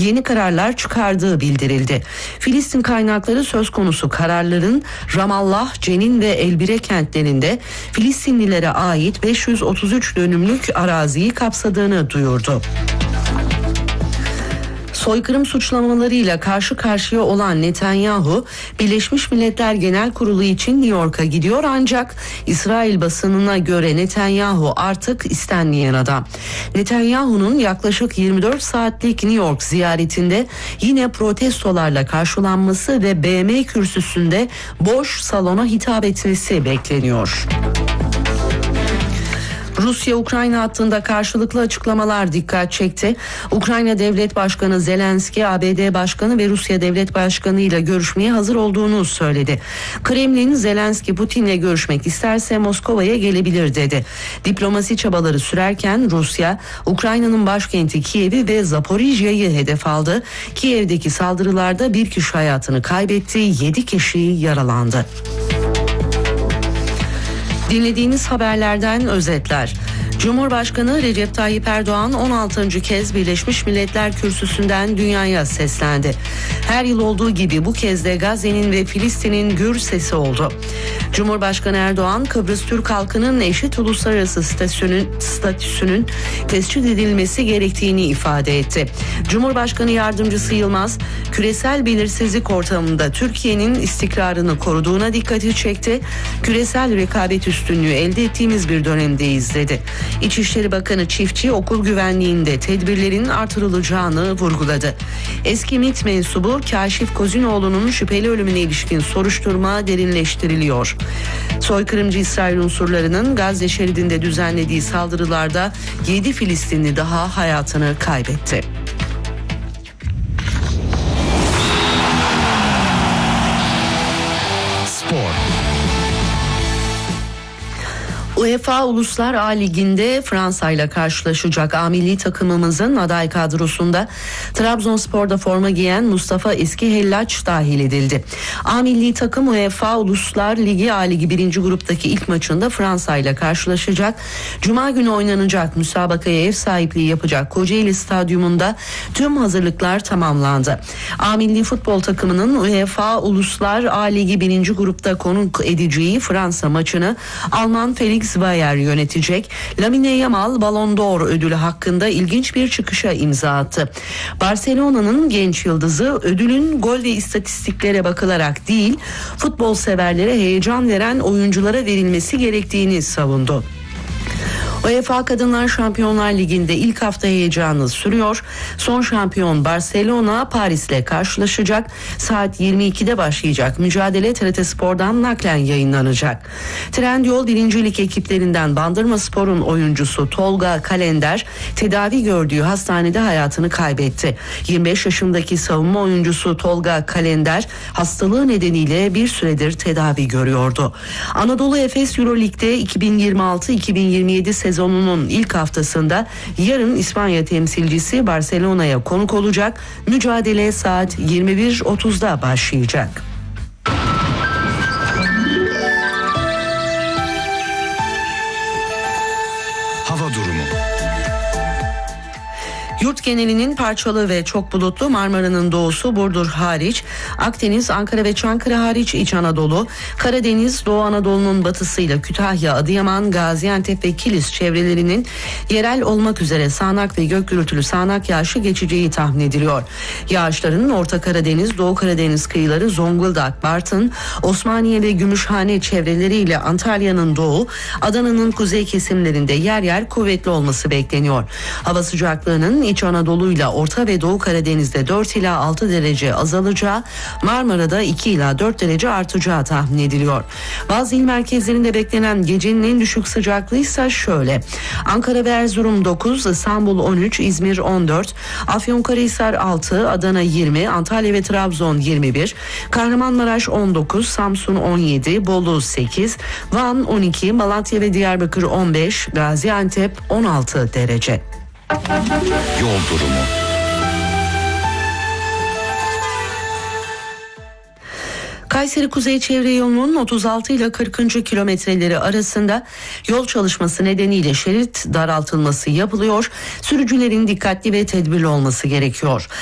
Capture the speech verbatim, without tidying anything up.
yeni kararlar çıkardığı bildirildi. Filistin kaynakları söz konusu kararların Ramallah, Cenin ve Elbire kentlerinde Filistinlilere ait beş yüz otuz üç dönümlük araziyi kapsadığını duyurdu. Soykırım suçlamalarıyla karşı karşıya olan Netanyahu, Birleşmiş Milletler Genel Kurulu için New York'a gidiyor ancak İsrail basınına göre Netanyahu artık istenmeyen adam. Netanyahu'nun yaklaşık yirmi dört saatlik New York ziyaretinde yine protestolarla karşılanması ve B M kürsüsünde boş salona hitap etmesi bekleniyor. Rusya-Ukrayna hattında karşılıklı açıklamalar dikkat çekti. Ukrayna Devlet Başkanı Zelenski, A B D Başkanı ve Rusya Devlet Başkanı ile görüşmeye hazır olduğunu söyledi. Kremlin, Zelenski Putin'le görüşmek isterse Moskova'ya gelebilir dedi. Diplomasi çabaları sürerken Rusya, Ukrayna'nın başkenti Kiev'i ve Zaporijya'yı hedef aldı. Kiev'deki saldırılarda bir kişi hayatını kaybetti, yedi kişi yaralandı. Dinlediğiniz haberlerden özetler. Cumhurbaşkanı Recep Tayyip Erdoğan on altıncı kez Birleşmiş Milletler Kürsüsü'nden dünyaya seslendi. Her yıl olduğu gibi bu kez de Gazze'nin ve Filistin'in gür sesi oldu. Cumhurbaşkanı Erdoğan, Kıbrıs Türk halkının eşit uluslararası statüsünün, statüsünün tescil edilmesi gerektiğini ifade etti. Cumhurbaşkanı Yardımcısı Yılmaz, küresel belirsizlik ortamında Türkiye'nin istikrarını koruduğuna dikkati çekti. Küresel rekabet üstünlüğü elde ettiğimiz bir dönemdeyiz dedi. İçişleri Bakanı Çiftçi, okul güvenliğinde tedbirlerin artırılacağını vurguladı. Eski MİT mensubu Kaşif Kozinoğlu'nun şüpheli ölümüne ilişkin soruşturma derinleştiriliyor. Soykırımcı İsrail unsurlarının Gazze şeridinde düzenlediği saldırılarda yedi Filistinli daha hayatını kaybetti. Spor. UEFA Uluslar A Ligi'nde Fransa ile karşılaşacak A milli takımımızın aday kadrosunda Trabzonspor'da forma giyen Mustafa Eskihellaç dahil edildi. A milli takım UEFA Uluslar Ligi A Ligi birinci gruptaki ilk maçında Fransa ile karşılaşacak. Cuma günü oynanacak müsabakaya ev sahipliği yapacak Kocaeli Stadyumunda tüm hazırlıklar tamamlandı. A milli futbol takımının UEFA Uluslar A Ligi birinci grupta konuk edeceği Fransa maçını Alman Felix Bayer yönetecek. Lamine Yamal Ballon d'Or ödülü hakkında ilginç bir çıkışa imza attı. Barcelona'nın genç yıldızı ödülün gol ve istatistiklere bakılarak değil, futbol severlere heyecan veren oyunculara verilmesi gerektiğini savundu. UEFA Kadınlar Şampiyonlar Ligi'nde ilk hafta heyecanı sürüyor. Son şampiyon Barcelona Paris'le karşılaşacak. Saat yirmi ikide başlayacak mücadele T R T Spor'dan naklen yayınlanacak. Trendyol birincilik ekiplerinden Bandırmaspor'un oyuncusu Tolga Kalender tedavi gördüğü hastanede hayatını kaybetti. yirmi beş yaşındaki savunma oyuncusu Tolga Kalender hastalığı nedeniyle bir süredir tedavi görüyordu. Anadolu Efes Euroleague'de iki bin yirmi altı iki bin yirmi yedi sezonunun ilk haftasında yarın İspanya temsilcisi Barcelona'ya konuk olacak. Mücadele saat yirmi bir otuzda başlayacak. Hava durumu. Yurt genelinin parçalı ve çok bulutlu, Marmara'nın doğusu Burdur hariç, Akdeniz, Ankara ve Çankırı hariç İç Anadolu, Karadeniz, Doğu Anadolu'nun batısıyla Kütahya, Adıyaman, Gaziantep ve Kilis çevrelerinin yerel olmak üzere sağanak ve gök gürültülü sağanak yağışı geçeceği tahmin ediliyor. Yağışların Orta Karadeniz, Doğu Karadeniz kıyıları, Zonguldak, Bartın, Osmaniye ve Gümüşhane çevreleriyle Antalya'nın doğu, Adana'nın kuzey kesimlerinde yer yer kuvvetli olması bekleniyor. Hava sıcaklığının İç Anadolu ile Orta ve Doğu Karadeniz'de dört ila altı derece azalacağı, Marmara'da iki ila dört derece artacağı tahmin ediliyor. Bazı il merkezlerinde beklenen gecenin en düşük sıcaklığı ise şöyle: Ankara ve Erzurum dokuz, İstanbul on üç, İzmir on dört, Afyonkarahisar altı, Adana yirmi, Antalya ve Trabzon yirmi bir, Kahramanmaraş on dokuz, Samsun on yedi, Bolu sekiz, Van on iki, Malatya ve Diyarbakır on beş, Gaziantep on altı derece. Yol durumu. Kayseri Kuzey Çevre Yolu'nun otuz altı ile kırkıncı kilometreleri arasında yol çalışması nedeniyle şerit daraltılması yapılıyor. Sürücülerin dikkatli ve tedbirli olması gerekiyor.